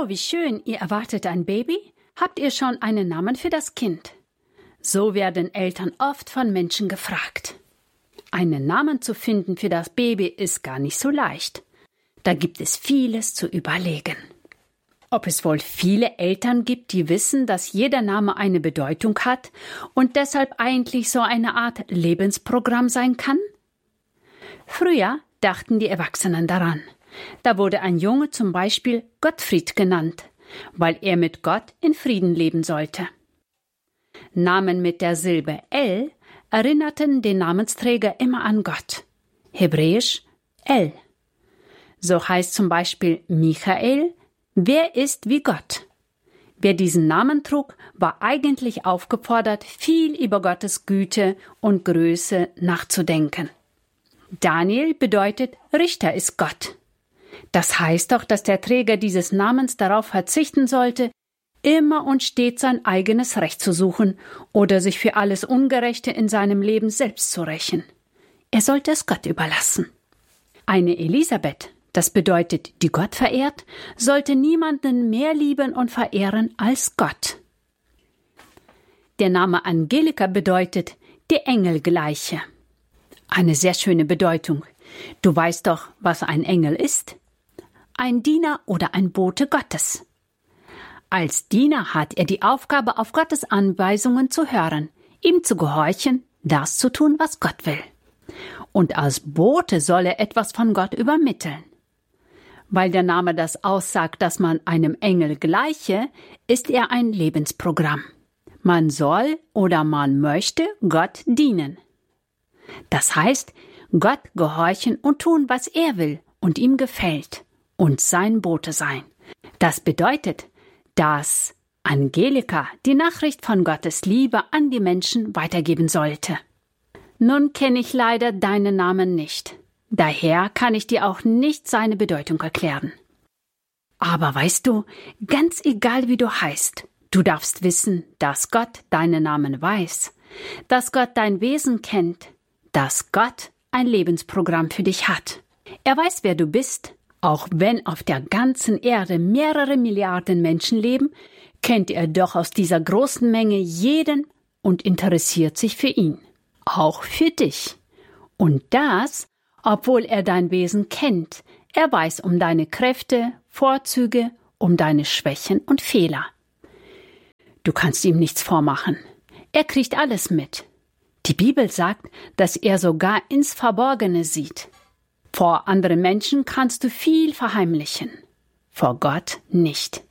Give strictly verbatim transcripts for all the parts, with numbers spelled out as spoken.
Oh, wie schön, ihr erwartet ein Baby? Habt ihr schon einen Namen für das Kind? So werden Eltern oft von Menschen gefragt. Einen Namen zu finden für das Baby ist gar nicht so leicht. Da gibt es vieles zu überlegen. Ob es wohl viele Eltern gibt, die wissen, dass jeder Name eine Bedeutung hat und deshalb eigentlich so eine Art Lebensprogramm sein kann? Früher dachten die Erwachsenen daran. Da wurde ein Junge zum Beispiel Gottfried genannt, weil er mit Gott in Frieden leben sollte. Namen mit der Silbe El erinnerten den Namensträger immer an Gott. Hebräisch El. So heißt zum Beispiel Michael, wer ist wie Gott? Wer diesen Namen trug, war eigentlich aufgefordert, viel über Gottes Güte und Größe nachzudenken. Daniel bedeutet, Richter ist Gott. Das heißt doch, dass der Träger dieses Namens darauf verzichten sollte, immer und stets sein eigenes Recht zu suchen oder sich für alles Ungerechte in seinem Leben selbst zu rächen. Er sollte es Gott überlassen. Eine Elisabeth, das bedeutet, die Gott verehrt, sollte niemanden mehr lieben und verehren als Gott. Der Name Angelika bedeutet, die Engelgleiche. Eine sehr schöne Bedeutung. Du weißt doch, was ein Engel ist? Ein Diener oder ein Bote Gottes. Als Diener hat er die Aufgabe, auf Gottes Anweisungen zu hören, ihm zu gehorchen, das zu tun, was Gott will. Und als Bote soll er etwas von Gott übermitteln. Weil der Name das aussagt, dass man einem Engel gleiche, ist er ein Lebensprogramm. Man soll oder man möchte Gott dienen. Das heißt, Gott gehorchen und tun, was er will und ihm gefällt und sein Bote sein. Das bedeutet, dass Angelika die Nachricht von Gottes Liebe an die Menschen weitergeben sollte. Nun kenne ich leider deinen Namen nicht. Daher kann ich dir auch nicht seine Bedeutung erklären. Aber weißt du, ganz egal wie du heißt, du darfst wissen, dass Gott deinen Namen weiß, dass Gott dein Wesen kennt, dass Gott ein Lebensprogramm für dich hat. Er weiß, wer du bist. Auch wenn auf der ganzen Erde mehrere Milliarden Menschen leben, kennt er doch aus dieser großen Menge jeden und interessiert sich für ihn. Auch für dich. Und das, obwohl er dein Wesen kennt. Er weiß um deine Kräfte, Vorzüge, um deine Schwächen und Fehler. Du kannst ihm nichts vormachen. Er kriegt alles mit. Die Bibel sagt, dass er sogar ins Verborgene sieht. Vor anderen Menschen kannst du viel verheimlichen, vor Gott nicht.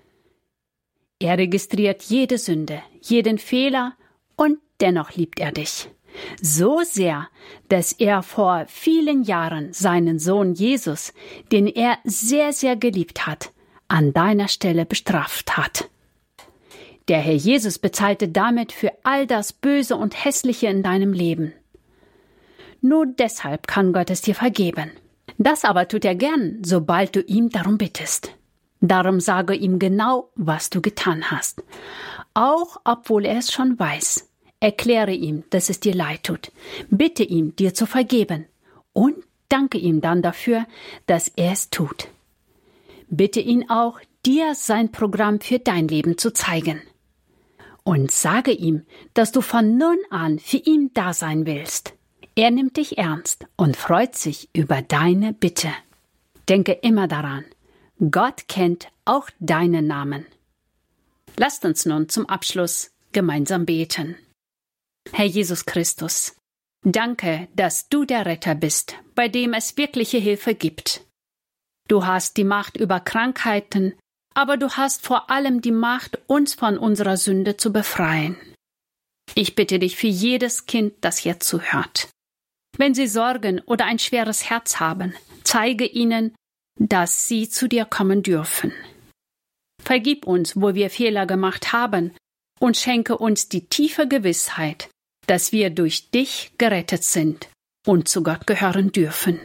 Er registriert jede Sünde, jeden Fehler und dennoch liebt er dich. So sehr, dass er vor vielen Jahren seinen Sohn Jesus, den er sehr, sehr geliebt hat, an deiner Stelle bestraft hat. Der Herr Jesus bezahlte damit für all das Böse und Hässliche in deinem Leben. Nur deshalb kann Gott es dir vergeben. Das aber tut er gern, sobald du ihm darum bittest. Darum sage ihm genau, was du getan hast. Auch obwohl er es schon weiß. Erkläre ihm, dass es dir leid tut. Bitte ihn, dir zu vergeben. Und danke ihm dann dafür, dass er es tut. Bitte ihn auch, dir sein Programm für dein Leben zu zeigen. Und sage ihm, dass du von nun an für ihn da sein willst. Er nimmt dich ernst und freut sich über deine Bitte. Denke immer daran, Gott kennt auch deinen Namen. Lasst uns nun zum Abschluss gemeinsam beten. Herr Jesus Christus, danke, dass du der Retter bist, bei dem es wirkliche Hilfe gibt. Du hast die Macht über Krankheiten, aber du hast vor allem die Macht, uns von unserer Sünde zu befreien. Ich bitte dich für jedes Kind, das jetzt zuhört. Wenn sie Sorgen oder ein schweres Herz haben, zeige ihnen, dass sie zu dir kommen dürfen. Vergib uns, wo wir Fehler gemacht haben, und schenke uns die tiefe Gewissheit, dass wir durch dich gerettet sind und zu Gott gehören dürfen.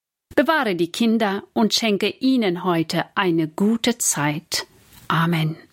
Bewahre die Kinder und schenke ihnen heute eine gute Zeit. Amen.